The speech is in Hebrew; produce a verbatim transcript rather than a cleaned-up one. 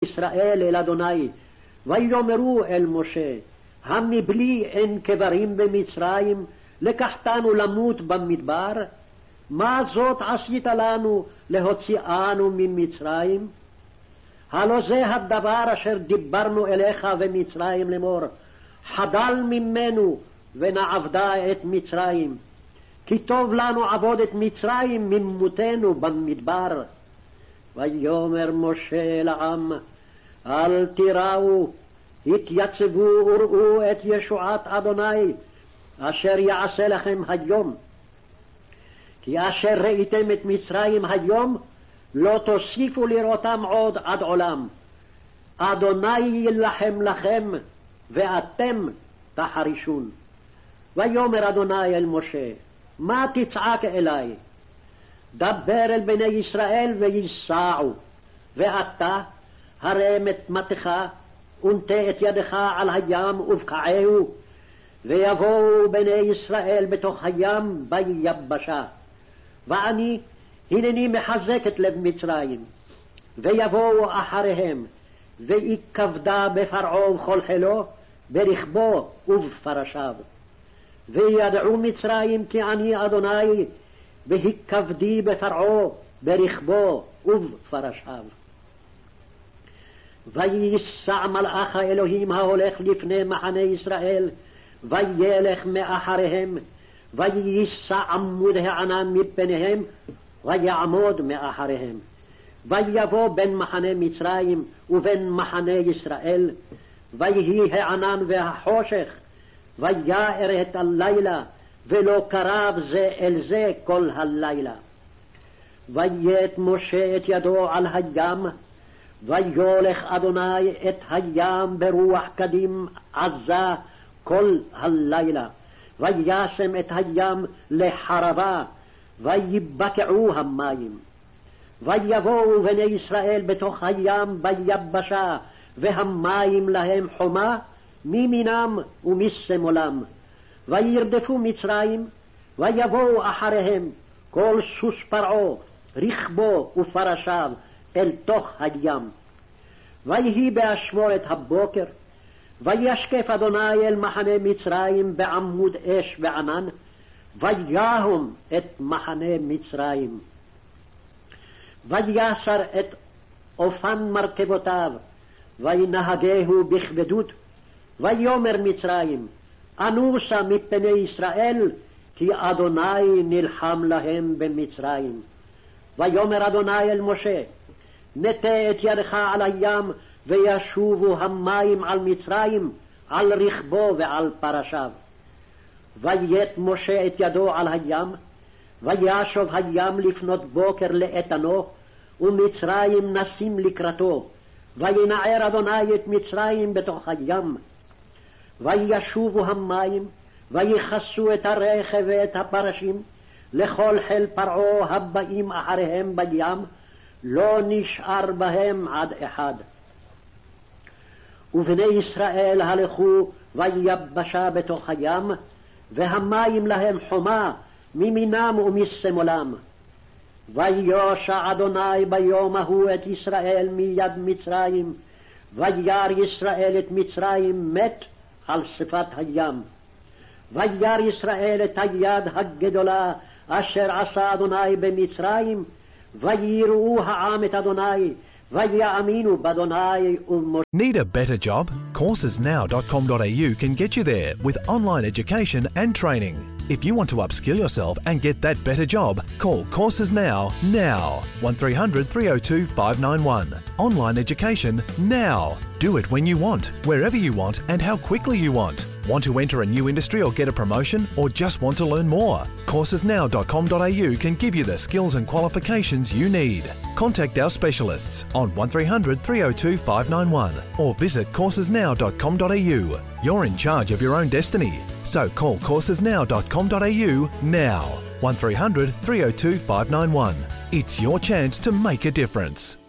ישראל אל אדוני, ויאמרו אל משה, המבלי אין קברים במצרים, לקחתנו למות במדבר? מה זאת עשית לנו להוציאנו ממצרים? הלא זה הדבר אשר דיברנו אליך במצרים לאמור, חדל ממנו ונעבדה את מצרים, כי טוב לנו עבוד את מצרים ממותנו במדבר. ויאמר משה לעם, אל תיראו, התייצבו וראו את ישועת אדוני, אשר יעשה לכם היום. כי אשר ראיתם את מצרים היום, לא תוסיפו לראותם עוד עד עולם. אדוני יילחם לכם, ואתם תחרישון. ויאמר אדוני אל משה, מה תצעק אלי? דבר אל בני ישראל ויסעו, ואתה הרם את מטך, ונטה את ידך על הים ובקעהו, ויבואו בני ישראל בתוך הים ביבשה. ואני הנני מחזק את לב מצרים, ויבואו אחריהם, ויכבדה בפרעה ובכל חילו, ברכבו ובפרשיו. וידעו מצרים כי אני אדוני, והכבדי בפרעה, ברכבו ובפרשיו. וייסע מלאך האלוהים ההולך לפני מחנה ישראל, וילך מאחריהם, וייסע עמוד הענן מפניהם, ויעמוד מאחריהם. ויבוא בין מחנה מצרים ובין מחנה ישראל, ויהי הענן והחושך, ויער את הלילה, ולא קרב זה אל זה כל הלילה. ויית משה את ידו על הים, ויולך אדוני את הים ברוח קדים עזה כל הלילה, וישם את הים לחרבה, ויבקעו המים. ויבואו בני ישראל בתוך הים ביבשה, והמים להם חומה מימינם ומשמאלם. וירדפו מצרים, ויבואו אחריהם כל סוס פרעה, רכבו ופרשיו, אל תוך הים. ויהי באשמורת הבוקר, וישקף אדוני אל מחנה מצרים בעמוד אש וענן, ויהום את מחנה מצרים. ויסר את אופן מרכבותיו, וינהגהו בכבדות. ויאמר מצרים, אנוסה מפני ישראל, כי אדוני נלחם להם במצרים. ויאמר אדוני אל משה, נטה את ידך על הים, וישובו המים על מצרים, על רכבו ועל פרשיו. ויית משה את ידו על הים, וישוב הים לפנות בוקר לאיתנו, ומצרים נסים לקראתו. וינער אדוני את מצרים בתוך הים. וישובו המים, ויכסו את הרכב ואת הפרשים, לכל חיל פרעה הבאים אחריהם בים, לא נשאר בהם עד אחד. ובני ישראל הלכו ויבשה בתוך הים, והמים להם חומה מימינם ומשמאלם. ויושע אדוני ביום ההוא את ישראל מיד מצרים, וירא ישראל את מצרים מת על שפת הים. וירא ישראל את היד הגדולה אשר עשה אדוני במצרים, ויראו העם את אדוני, ויאמינו באדוני ובמשה. Need a better job? courses now dot com dot a u can get you there with online education and training. If you want to upskill yourself and get that better job, call Courses Now now. one three hundred three oh two five nine one. Online education now. Do it when you want, wherever you want and how quickly you want. Want to enter a new industry or get a promotion, or just want to learn more? courses now dot com dot a u can give you the skills and qualifications you need. Contact our specialists on one three hundred three oh two five nine one or visit courses now dot com dot a u. You're in charge of your own destiny. So call courses now dot com dot a u now. one three hundred three oh two five nine one. It's your chance to make a difference.